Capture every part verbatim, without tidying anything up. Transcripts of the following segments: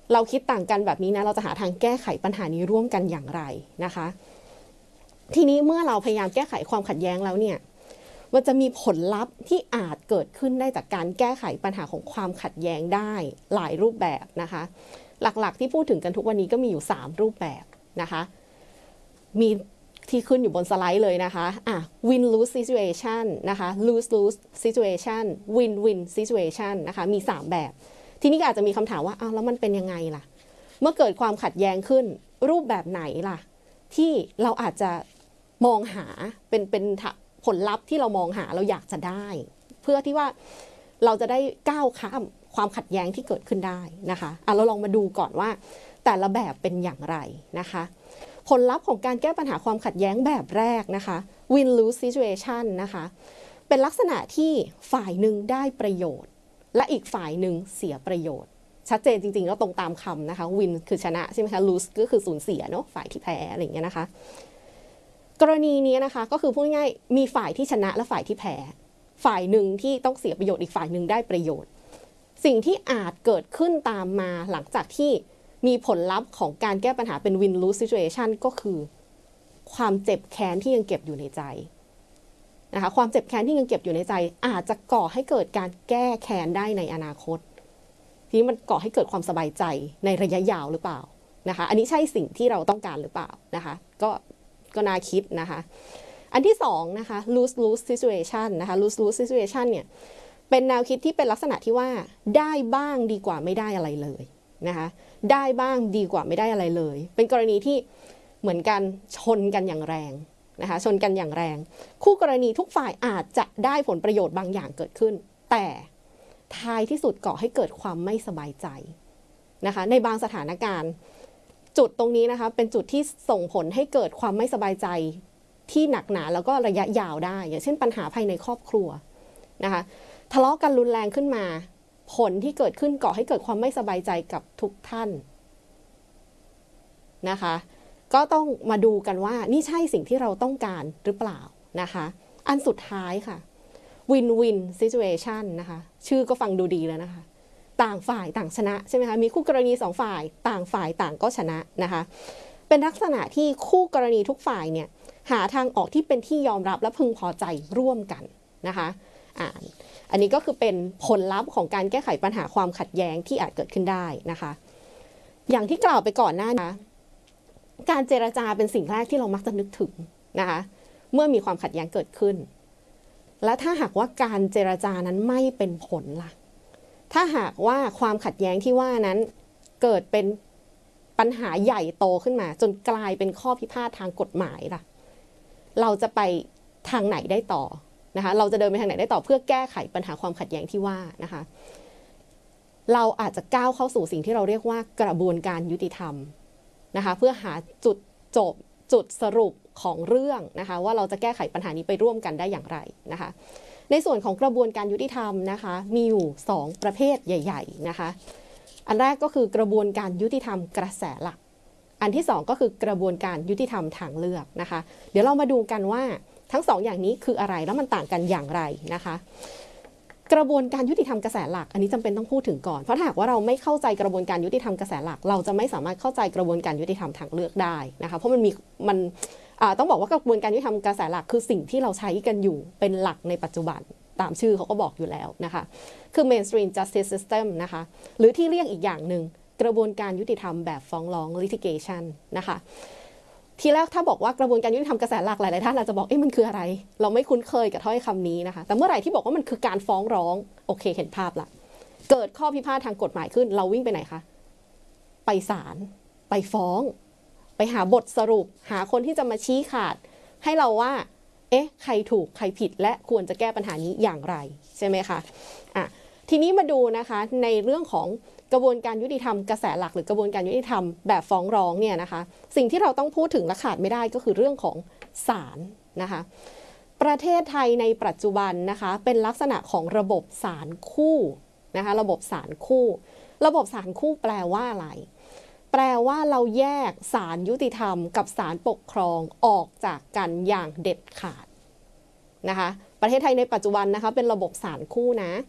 เราคิดต่างกันแบบนี้นะเราจะหาทางแก้ไขปัญหานี้ร่วมกันอย่างไรนะคะทีนี้เมื่อเราพยายามแก้ไขความขัดแย้งแล้วเนี่ยมันจะมีผลลัพธ์ที่อาจเกิดขึ้นได้จากการแก้ไขปัญหาของความขัดแย้งได้หลายรูปแบบนะคะหลักๆที่พูดถึงกันทุกวันนี้ก็มีอยู่สามรูปแบบนะคะมีที่ขึ้นอยู่บนสไลด์เลยนะคะอ่ะ win lose situation นะคะ lose lose situation win win situation นะคะมีสามแบบทีนี้ก็อาจจะมีคำถามว่าอ้าวแล้วมันเป็นยังไงล่ะเมื่อเกิดความขัดแย้งขึ้นรูปแบบไหนล่ะที่เราอาจจะมองหาเป็นเป็นผลลัพธ์ที่เรามองหาเราอยากจะได้เพื่อที่ว่าเราจะได้ก้าวข้ามความขัดแย้งที่เกิดขึ้นได้นะคะอ่ะเราลองมาดูก่อนว่าแต่ละแบบเป็นอย่างไรนะคะผลลัพธ์ของการแก้ปัญหาความขัดแย้งแบบแรกนะคะ win lose situation นะคะเป็นลักษณะที่ฝ่ายหนึ่งได้ประโยชน์และอีกฝ่ายหนึ่งเสียประโยชน์ชัดเจนจริงๆแล้วตรงตามคำนะคะ win คือชนะใช่ไหมคะ lose ก็คือสูญเสียเนาะฝ่ายที่แพ้อะไรอย่างเงี้ยนะคะกรณีนี้นะคะก็คือพูดง่ายๆมีฝ่ายที่ชนะและฝ่ายที่แพ้ฝ่ายหนึ่งที่ต้องเสียประโยชน์อีกฝ่ายหนึ่งได้ประโยชน์สิ่งที่อาจเกิดขึ้นตามมาหลังจากที่มีผลลัพธ์ของการแก้ปัญหาเป็น win lose situation ก็คือความเจ็บแค้นที่ยังเก็บอยู่ในใจนะคะความเจ็บแค้นที่ยังเก็บอยู่ในใจอาจจะก่อให้เกิดการแก้แค้นได้ในอนาคตทีนี้มันก่อให้เกิดความสบายใจในระยะยาวหรือเปล่านะคะอันนี้ใช่สิ่งที่เราต้องการหรือเปล่านะคะก็ก็น่าคิดนะคะอันที่สองนะคะ lose lose situation นะคะ lose lose situation เนี่ยเป็นแนวคิดที่เป็นลักษณะที่ว่าได้บ้างดีกว่าไม่ได้อะไรเลยนะคะได้บ้างดีกว่าไม่ได้อะไรเลยเป็นกรณีที่เหมือนกันชนกันอย่างแรงนะคะชนกันอย่างแรงคู่กรณีทุกฝ่ายอาจจะได้ผลประโยชน์บางอย่างเกิดขึ้นแต่ท้ายที่สุดก่อให้เกิดความไม่สบายใจนะคะในบางสถานการณ์จุดตรงนี้นะคะเป็นจุดที่ส่งผลให้เกิดความไม่สบายใจที่หนักหนาแล้วก็ระยะยาวได้อย่างเช่นปัญหาภายในครอบครัวนะคะทะเลาะกันรุนแรงขึ้นมาผลที่เกิดขึ้นก่อให้เกิดความไม่สบายใจกับทุกท่านนะคะก็ต้องมาดูกันว่านี่ใช่สิ่งที่เราต้องการหรือเปล่านะคะอันสุดท้ายค่ะ win win situation นะคะชื่อก็ฟังดูดีแล้วนะคะต่างฝ่ายต่างชนะใช่ไหมคะมีคู่กรณีสองฝ่ายต่างฝ่ายต่างก็ชนะนะคะเป็นลักษณะที่คู่กรณีทุกฝ่ายเนี่ยหาทางออกที่เป็นที่ยอมรับและพึงพอใจร่วมกันนะคะอ่านอันนี้ก็คือเป็นผลลัพธ์ของการแก้ไขปัญหาความขัดแย้งที่อาจเกิดขึ้นได้นะคะอย่างที่กล่าวไปก่อนหน้านี้การเจรจาเป็นสิ่งแรกที่เรามักจะนึกถึงนะคะเมื่อมีความขัดแย้งเกิดขึ้นและถ้าหากว่าการเจรจานั้นไม่เป็นผลล่ะถ้าหากว่าความขัดแย้งที่ว่านั้นเกิดเป็นปัญหาใหญ่โตขึ้นมาจนกลายเป็นข้อพิพาททางกฎหมายล่ะเราจะไปทางไหนได้ต่อนะคะเราจะเดินไปทางไหนได้ต่อเพื่อแก้ไขปัญหาความขัดแย้งที่ว่านะคะเราอาจจะก้าวเข้าสู่สิ่งที่เราเรียกว่ากระบวนการยุติธรรมนะคะเพื่อหาจุดจบจุดสรุปของเรื่องนะคะว่าเราจะแก้ไขปัญหานี้ไปร่วมกันได้อย่างไรนะคะในส่วนของกระบวนการยุติธรรมนะคะมีอยู่สองประเภทใหญ่ๆนะคะอันแรกก็คือกระบวนการยุติธรรมกระแสหลักอันที่สองก็คือกระบวนการยุติธรรมทางเลือกนะคะเดี๋ยวเรามาดูกันว่าทั้งสองอย่างนี้คืออะไรแล้วมันต่างกันอย่างไรนะคะกระบวนการยุติธรรมกระแสหลักอันนี้จำเป็นต้องพูดถึงก่อนเพราะถ้าหากว่าเราไม่เข้าใจกระบวนการยุติธรรมกระแสหลักเราจะไม่สามารถเข้าใจกระบวนการยุติธรรมทางเลือกได้นะคะเพราะมันมีมันต้องบอกว่ากระบวนการยุติธรรมกระแสหลักคือสิ่งที่เราใช้กันอยู่เป็นหลักในปัจจุบันตามชื่อเขาก็บอกอยู่แล้วนะคะคือ mainstream justice system นะคะหรือที่เรียกอีกอย่างหนึ่งกระบวนการยุติธรรมแบบฟ้องร้อง litigation นะคะทีแรกถ้าบอกว่ากระบวนการยุติธรรมกระแสหลักหลายๆท่านเราจะบอกเอ๊ะมันคืออะไรเราไม่คุ้นเคยกับถ้อยคำนี้นะคะแต่เมื่อไหร่ที่บอกว่ามันคือการฟ้องร้องโอเคเห็นภาพละเกิดข้อพิพาททางกฎหมายขึ้นเราวิ่งไปไหนคะไปศาลไปฟ้องไปหาบทสรุปหาคนที่จะมาชี้ขาดให้เราว่าเอ๊ะใครถูกใครผิดและควรจะแก้ปัญหานี้อย่างไรใช่ไหมคะอ่ะทีนี้มาดูนะคะในเรื่องของกระบวนการยุติธรรมกระแสหลักหรือกระบวนการยุติธรรมแบบฟ้องร้องเนี่ยนะคะสิ่งที่เราต้องพูดถึงและขาดไม่ได้ก็คือเรื่องของศาลนะคะประเทศไทยในปัจจุบันนะคะเป็นลักษณะของระบบศาลคู่นะคะระบบศาลคู่ระบบศาลคู่แปลว่าอะไรแปลว่าเราแยกศาลยุติธรรมกับศาลปกครองออกจากกันอย่างเด็ดขาดนะคะประเทศไทยในปัจจุบันนะคะเป็นระบบศาลคู่นะ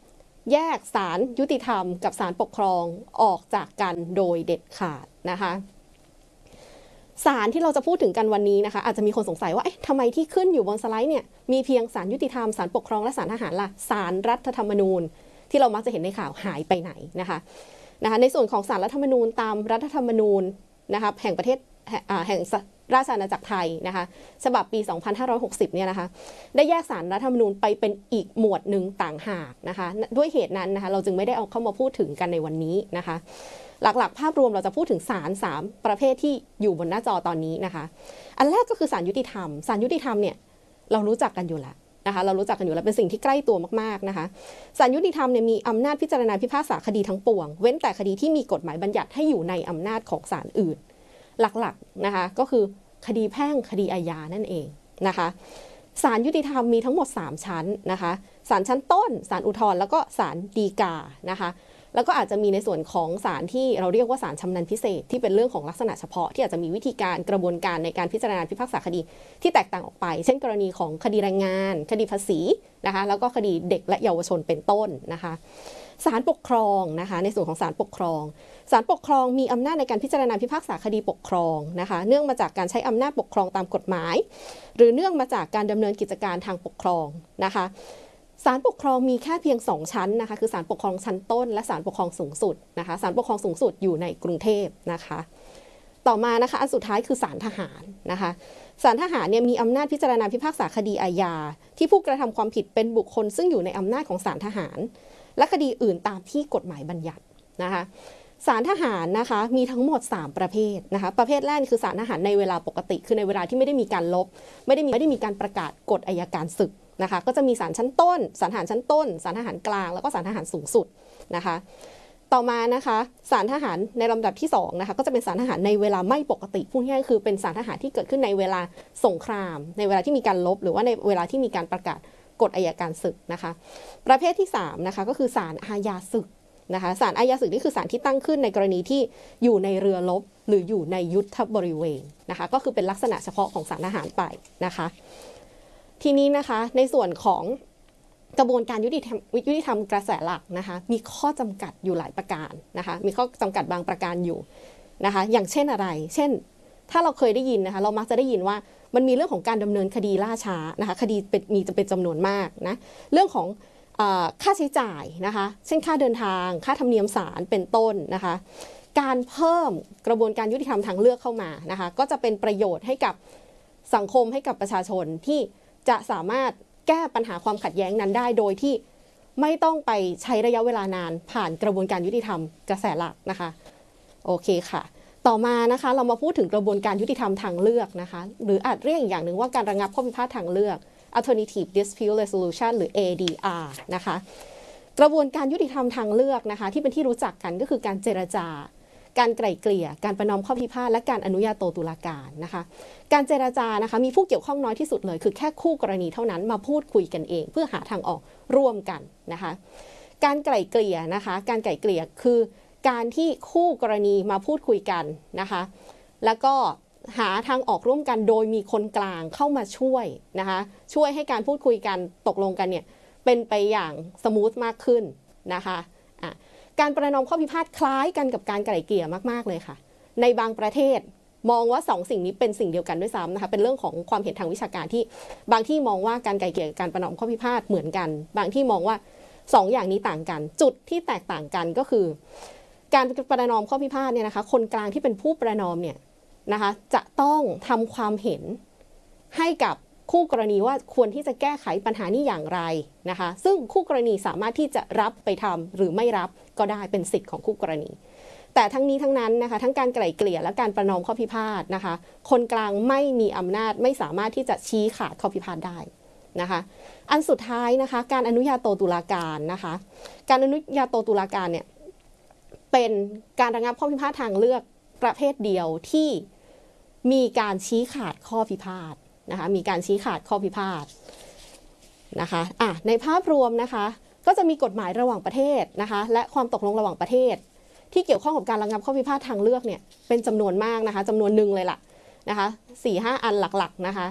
แยกศาลยุติธรรมกับศาลปกครองออกจากกันโดยเด็ดขาดนะคะศาลที่เราจะพูดถึงกันวันนี้นะคะอาจจะมีคนสงสัยว่าเอ๊ะทำไมที่ขึ้นอยู่บนสไลด์เนี่ยมีเพียงศาลยุติธรรมศาลปกครองและศาลทหารล่ะศาลรัฐธรรมนูญที่เรามักจะเห็นในข่าวหายไปไหนนะคะนะคะในส่วนของศาลรัฐธรรมนูญตามรัฐธรรมนูญนะคะแห่งประเทศแห่งราชอาณาจักรไทยนะคะฉบับปี สองพันห้าร้อยหกสิบ เนี่ยนะคะได้แยกศาลรัฐธรรมนูญไปเป็นอีกหมวดหนึ่งต่างหากนะคะด้วยเหตุนั้นนะคะเราจึงไม่ได้เอาเข้ามาพูดถึงกันในวันนี้นะคะหลักๆภาพรวมเราจะพูดถึงศาลสามประเภทที่อยู่บนหน้าจอตอนนี้นะคะอันแรกก็คือศาลยุติธรรมศาลยุติธรรมเนี่ยเรารู้จักกันอยู่แล้วนะคะเรารู้จักกันอยู่แล้วเป็นสิ่งที่ใกล้ตัวมากๆนะคะศาลยุติธรรมเนี่ยมีอำนาจพิจารณาพิพากษาคดีทั้งปวงเว้นแต่คดีที่มีกฎหมายบัญญัติให้อยู่ในอำนาจของศาลอื่นหลักๆนะคะก็คือคดีแพ่งคดีอาญานั่นเองนะคะศาลยุติธรรมมีทั้งหมดสามชั้นนะคะศาลชั้นต้นศาลอุทธรณ์แล้วก็ศาลฎีกานะคะแล้วก็อาจจะมีในส่วนของศาลที่เราเรียกว่าศาลชำนาญพิเศษที่เป็นเรื่องของลักษณะเฉพาะที่อาจจะมีวิธีการกระบวนการในการพิจารณาพิพากษาคดีที่แตกต่างออกไปเช่นกรณีของคดีแรงงานคดีภาษีนะคะแล้วก็คดีเด็กและเยาวชนเป็นต้นนะคะศาลปกครองนะคะในส่วนของศาลปกครองศาลปกครองมีอำนาจในการพิจารณาพิพากษาคดีปกครองนะคะเนื่องมาจากการใช้อำนาจปกครองตามกฎหมายหรือเนื่องมาจากการดำเนินกิจการทางปกครองนะคะศาลปกครองมีแค่เพียงสองชั้นนะคะคือศาลปกครองชั้นต้นและศาลปกครองสูงสุดนะคะศาลปกครองสูงสุดอยู่ในกรุงเทพนะคะต่อมานะคะอันสุดท้ายคือศาลทหารนะคะศาลทหารเนี่ยมีอำนาจพิจารณาพิพากษาคดีอาญาที่ผู้กระทำความผิดเป็นบุคคลซึ่งอยู่ในอำนาจของศาลทหารและคดีอื่นตามที่กฎหมายบัญญัตินะคะศาลทหารนะคะมีทั้งหมดสามประเภทนะคะประเภทแรกคือศาลทหารในเวลาปกติคือในเวลาที่ไม่ได้มีการลบไม่ได้มีไม่ได้มีการประกาศกฎอัยการศึกนะคะก็จะมีศาลชั้นต้นศาลทหารชั้นต้นศาลทหารกลางแล้วก็ศาลทหารสูงสุดนะคะต่อมานะคะศาลทหารในลำดับที่สองนะคะก็จะเป็นศาลทหารในเวลาไม่ปกติพูดง่ายๆคือเป็นศาลทหารที่เกิดขึ้นในเวลาสงครามในเวลาที่มีการลบหรือว่าในเวลาที่มีการประกาศกฎอัยการศึกนะคะประเภทที่สามนะคะก็คือศาลอาญาศึกนะคะศาลอาญาศึกนี่คือศาลที่ตั้งขึ้นในกรณีที่อยู่ในเรือรบหรืออยู่ในยุทธบริเวณนะคะก็คือเป็นลักษณะเฉพาะของศาลทหารไปนะคะทีนี้นะคะในส่วนของกระบวนการยุติธรรมยุติธรรมกระแสหลักนะคะมีข้อจำกัดอยู่หลายประการนะคะมีข้อจำกัดบางประการอยู่นะคะอย่างเช่นอะไรเช่นถ้าเราเคยได้ยินนะคะเรามักจะได้ยินว่ามันมีเรื่องของการดำเนินคดีล่าช้านะคะคดีเป็นมีจะเป็นจำนวนมากนะเรื่องของค่าใช้จ่ายนะคะเช่นค่าเดินทางค่าธรรมเนียมศาลเป็นต้นนะคะการเพิ่มกระบวนการยุติธรรมทางเลือกเข้ามานะคะก็จะเป็นประโยชน์ให้กับสังคมให้กับประชาชนที่จะสามารถแก้ปัญหาความขัดแย้งนั้นได้โดยที่ไม่ต้องไปใช้ระยะเวลานานผ่านกระบวนการยุติธรรมกระแสหลักนะคะโอเคค่ะต่อมานะคะเรามาพูดถึงกระบวนการยุติธรรมทางเลือกนะคะหรืออาจเรียกอีกอย่างหนึ่งว่าการระงับข้อพิพาททางเลือก Alternative Dispute Resolution หรือ เอ ดี อาร์ นะคะกระบวนการยุติธรรมทางเลือกนะคะที่เป็นที่รู้จักกันก็คือการเจรจาการไกล่เกลี่ยการประนอมข้อพิพาทและการอนุญาโตตุลาการนะคะการเจรจานะคะมีผู้เกี่ยวข้องน้อยที่สุดเลยคือแค่คู่กรณีเท่านั้นมาพูดคุยกันเองเพื่อหาทางออกร่วมกันนะคะการไกล่เกลี่ยนะคะการไกล่เกลี่ยคือการที่คู่กรณีมาพูดคุยกันนะคะแล้วก็หาทางออกร่วมกันโดยมีคนกลางเข้ามาช่วยนะคะช่วยให้การพูดคุยกันตกลงกันเนี่ยเป็นไปอย่างสมูทมากขึ้นนะคะอ่ะการประนอมข้อพิพาทคล้ายกันกับการไกล่เกลี่ยมากๆเลยค่ะในบางประเทศมองว่าสองสิ่งนี้เป็นสิ่งเดียวกันด้วยซ้ำนะคะเป็นเรื่องของความเห็นทางวิชาการที่บางที่มองว่าการไกล่เกลี่ยการประนอมข้อพิพาทเหมือนกันบางที่มองว่าสองอย่างนี้ต่างกันจุดที่แตกต่างกันก็คือการประนอมข้อพิพาทเนี่ยนะคะคนกลางที่เป็นผู้ประนอมเนี่ยนะคะจะต้องทำความเห็นให้กับคู่กรณีว่าควรที่จะแก้ไขปัญหานี้อย่างไรนะคะซึ่งคู่กรณีสามารถที่จะรับไปทำหรือไม่รับก็ได้เป็นสิทธิ์ของคู่กรณีแต่ทั้งนี้ทั้งนั้นนะคะทั้งการไกล่เกลี่ยและการประนอมข้อพิพาทนะคะคนกลางไม่มีอำนาจไม่สามารถที่จะชี้ขาดข้อพิพาทได้นะคะอันสุดท้ายนะคะการอนุญาโตตุลาการนะคะการอนุญาโตตุลาการเนี่ยเป็นการระงับข้อพิพาททางเลือกประเภทเดียวที่มีการชี้ขาดข้อพิพาทนะคะมีการชี้ขาดข้อพิพาทนะคะอ่ะในภาพรวมนะคะก็จะมีกฎหมายระหว่างประเทศนะคะและความตกลงระหว่างประเทศที่เกี่ยวข้องกับการระงับข้อพิพาททางเลือกเนี่ยเป็นจำนวนมากนะคะจำนวนหนึ่งเลยล่ะนะคะสี่ห้าอันหลักๆนะคะ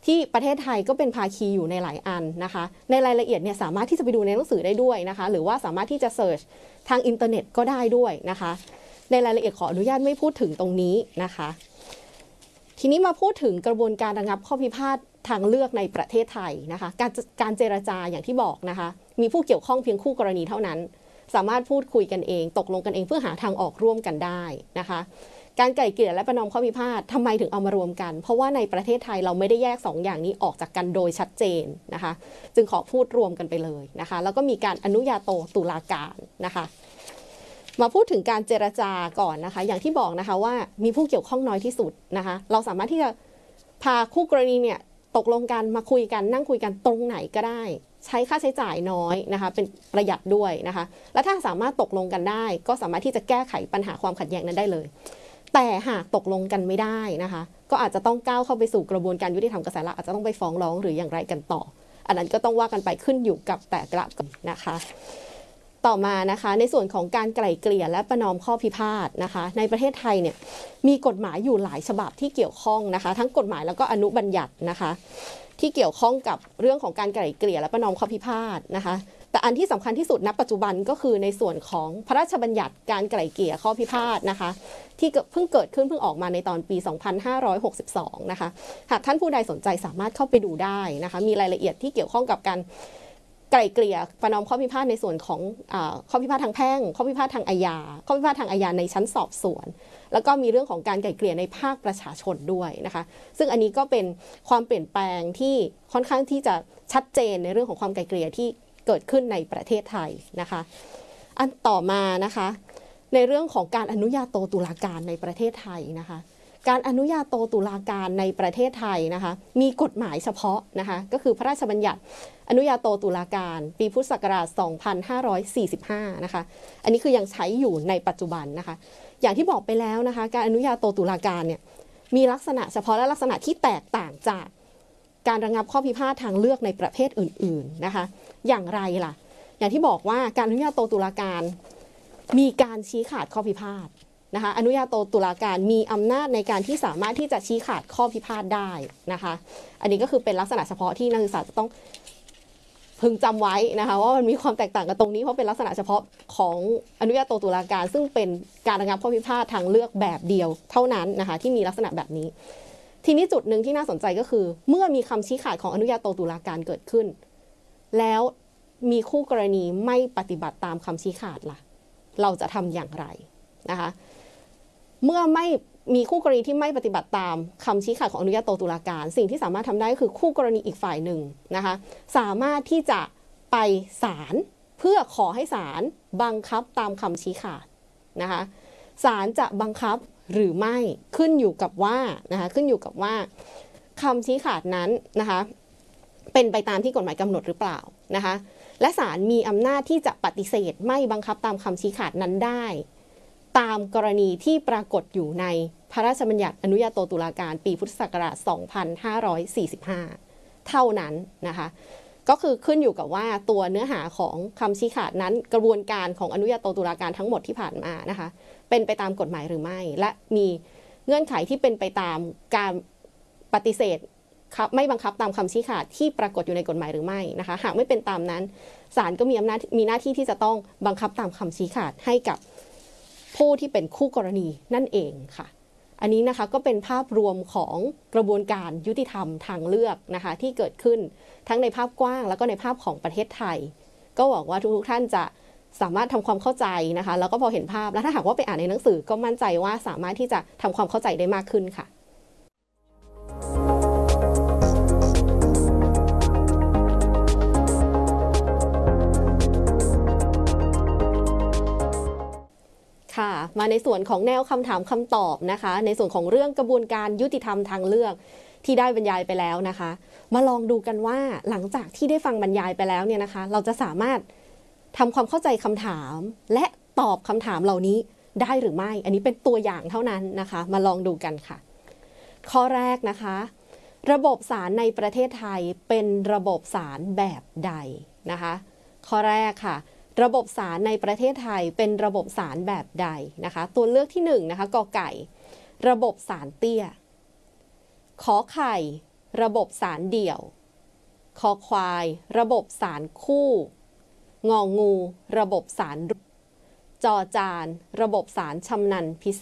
ที่ประเทศไทยก็เป็นภาคีอยู่ในหลายอันนะคะในรายละเอียดเนี่ยสามารถที่จะไปดูในหนังสือได้ด้วยนะคะหรือว่าสามารถที่จะเสิร์ชทางอินเทอร์เน็ตก็ได้ด้วยนะคะในรายละเอียดขออนุญาตไม่พูดถึงตรงนี้นะคะทีนี้มาพูดถึงกระบวนการระงับข้อพิพาททางเลือกในประเทศไทยนะคะการการเจรจาอย่างที่บอกนะคะมีผู้เกี่ยวข้องเพียงคู่กรณีเท่านั้นสามารถพูดคุยกันเองตกลงกันเองเพื่อหาทางออกร่วมกันได้นะคะการไกล่เกลี่ยและประนอมข้อพิพาททำไมถึงเอามารวมกันเพราะว่าในประเทศไทยเราไม่ได้แยกสองอย่างนี้ออกจากกันโดยชัดเจนนะคะจึงขอพูดรวมกันไปเลยนะคะแล้วก็มีการอนุญาโตตุลาการนะคะมาพูดถึงการเจรจาก่อนนะคะอย่างที่บอกนะคะว่ามีผู้เกี่ยวข้องน้อยที่สุดนะคะเราสามารถที่จะพาคู่กรณีเนี่ยตกลงกันมาคุยกันนั่งคุยกันตรงไหนก็ได้ใช้ค่าใช้จ่ายน้อยนะคะเป็นประหยัดด้วยนะคะและถ้าสามารถตกลงกันได้ก็สามารถที่จะแก้ไขปัญหาความขัดแย้งนั้นได้เลยแต่หากตกลงกันไม่ได้นะคะก็อาจจะต้องก้าวเข้าไปสู่กระบวนการยุติธรรมกระแสหลักอาจจะต้องไปฟ้องร้องหรืออย่างไรกันต่ออันนั้นก็ต้องว่ากันไปขึ้นอยู่กับแต่ละนะคะต่อมานะคะในส่วนของการไกล่เกลี่ยและประนอมข้อพิพาทนะคะในประเทศไทยเนี่ยมีกฎหมายอยู่หลายฉบับที่เกี่ยวข้องนะคะทั้งกฎหมายแล้วก็อนุบัญญัตินะคะที่เกี่ยวข้องกับเรื่องของการไกล่เกลี่ยและประนอมข้อพิพาทนะคะแต่อันที่สำคัญที่สุดณปัจจุบันก็คือในส่วนของพระราชบัญญัติการไกล่เกลี่ยข้อพิพาทนะคะที่เพิ่งเกิดขึ้นเพิ่งออกมาในตอนปีสองพันห้าร้อยหกสิบสองนะคะหากท่านผู้ใดสนใจสามารถเข้าไปดูได้นะคะมีรายละเอียดที่เกี่ยวข้องกับการไกล่เกลี่ยประนอมข้อพิพาทในส่วนของข้อพิพาททางแพ่งข้อพิพาททางอาญาข้อพิพาททางอาญาในชั้นสอบสวนแล้วก็มีเรื่องของการไกล่เกลี่ยในภาคประชาชนด้วยนะคะซึ่งอันนี้ก็เป็นความเปลี่ยนแปลงที่ค่อนข้างที่จะชัดเจนในเรื่องของความไกล่เกลี่ยที่เกิดขึ้นในประเทศไทยนะคะอันต่อมานะคะในเรื่องของการอนุญาโตตุลาการในประเทศไทยนะคะการอนุญาโตตุลาการในประเทศไทยนะคะมีกฎหมายเฉพาะนะคะก็คือพระราชบัญญัติอนุญาโตตุลาการปีพุทธศักราชสองพันห้าร้อยสี่สิบห้านะคะอันนี้คือยังใช้อยู่ในปัจจุบันนะคะอย่างที่บอกไปแล้วนะคะการอนุญาโตตุลาการเนี่ยมีลักษณะเฉพาะและลักษณะที่แตกต่างจากการระงับข้อพิพาททางเลือกในประเภทอื่นๆนะคะอย่างไรล่ะอย่างที่บอกว่าการอนุญาโตตุลาการมีการชี้ขาดข้อพิพาทนะคะอนุญาโตตุลาการมีอำนาจในการที่สามารถที่จะชี้ขาดข้อพิพาทได้นะคะอันนี้ก็คือเป็นลักษณะเฉพาะที่นักศึกษาจะต้องพึงจำไว้นะคะว่ามันมีความแตกต่างกันตรงนี้เพราะเป็นลักษณะเฉพาะของอนุญาโตตุลาการซึ่งเป็นการระงับข้อพิพาททางเลือกแบบเดียวเท่านั้นนะคะที่มีลักษณะแบบนี้ทีนี้จุดหนึ่งที่น่าสนใจก็คือเมื่อมีคำชี้ขาดของอนุญาโตตุลาการเกิดขึ้นแล้วมีคู่กรณีไม่ปฏิบัติตามคำชี้ขาดล่ะเราจะทำอย่างไรนะคะเมื่อไม่มีคู่กรณีที่ไม่ปฏิบัติตามคำชี้ขาดของอนุญาโตตุลาการสิ่งที่สามารถทำได้ก็คือคู่กรณีอีกฝ่ายหนึ่งนะคะสามารถที่จะไปศาลเพื่อขอให้ศาลบังคับตามคำชี้ขาดนะคะศาลจะบังคับหรือไม่ขึ้นอยู่กับว่านะคะขึ้นอยู่กับว่าคำชี้ขาดนั้นนะคะเป็นไปตามที่กฎหมายกำหนดหรือเปล่านะคะและศาลมีอำนาจที่จะปฏิเสธไม่บังคับตามคำชี้ขาดนั้นได้ตามกรณีที่ปรากฏอยู่ในพระราชบัญญัติอนุญาโตตุลาการปีพุทธศักราชสองพันห้าร้อยสี่สิบห้าเท่านั้นนะคะก็คือขึ้นอยู่กับว่าตัวเนื้อหาของคำชี้ขาดนั้นกระบวนการของอนุญาโตตุลาการทั้งหมดที่ผ่านมานะคะเป็นไปตามกฎหมายหรือไม่และมีเงื่อนไขที่เป็นไปตามการปฏิเสธไม่บังคับตามคำชี้ขาดที่ปรากฏอยู่ในกฎหมายหรือไม่นะคะหากไม่เป็นตามนั้นศาลก็มีอำนาจมีหน้าที่ที่จะต้องบังคับตามคำชี้ขาดให้กับผู้ที่เป็นคู่กรณีนั่นเองค่ะอันนี้นะคะก็เป็นภาพรวมของกระบวนการยุติธรรมทางเลือกนะคะที่เกิดขึ้นทั้งในภาพกว้างแล้วก็ในภาพของประเทศไทยก็หวังว่าทุกท่านจะสามารถทำความเข้าใจนะคะแล้วก็พอเห็นภาพแล้วถ้าหากว่าไปอ่านในหนังสือก็มั่นใจว่าสามารถที่จะทำความเข้าใจได้มากขึ้นค่ะค่ะมาในส่วนของแนวคำถามคำตอบนะคะในส่วนของเรื่องกระบวนการยุติธรรมทางเลือกที่ได้บรรยายไปแล้วนะคะมาลองดูกันว่าหลังจากที่ได้ฟังบรรยายไปแล้วเนี่ยนะคะเราจะสามารถทำความเข้าใจคำถามและตอบคำถามเหล่านี้ได้หรือไม่อันนี้เป็นตัวอย่างเท่านั้นนะคะมาลองดูกันค่ะข้อแรกนะคะระบบศาลในประเทศไทยเป็นระบบศาลแบบใดนะคะข้อแรกค่ะระบบศาลในประเทศไทยเป็นระบบศาลแบบใดนะคะตัวเลือกที่หนึ่งนะคะกอไก่ระบบศาลเตี้ยขอไข่ระบบสารเดี่ยวคอควายระบบสารคู่งองูระบบสารจอจานระบบสารชำนันพิเศ